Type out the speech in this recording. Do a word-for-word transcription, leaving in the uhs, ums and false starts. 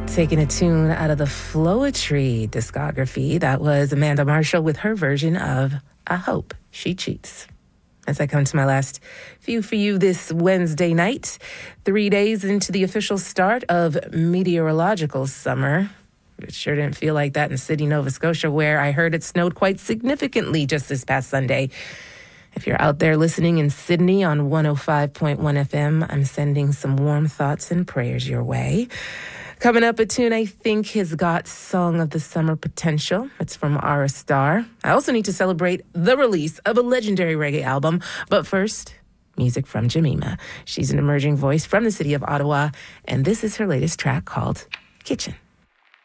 Taking a tune out of the Floetry discography. That was Amanda Marshall with her version of I Hope She Cheats. As I come to my last few for you this Wednesday night, three days into the official start of meteorological summer. It sure didn't feel like that in Sydney, Nova Scotia, where I heard it snowed quite significantly just this past Sunday. If you're out there listening in Sydney on one oh five point one F M, I'm sending some warm thoughts and prayers your way. Coming up, a tune I think has got Song of the Summer potential. It's from Ara Star. I also need to celebrate the release of a legendary reggae album. But first, music from Jemima. She's an emerging voice from the city of Ottawa, and this is her latest track called Kitchen.